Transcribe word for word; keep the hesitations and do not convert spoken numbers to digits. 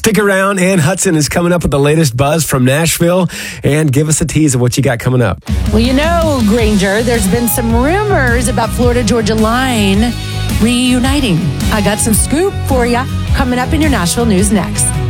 Stick around. Ann Hudson is coming up with the latest buzz from Nashville. And give us a tease of what you got coming up. Well, you know, Granger, there's been some rumors about Florida-Georgia Line reuniting. I got some scoop for you coming up in your Nashville news next.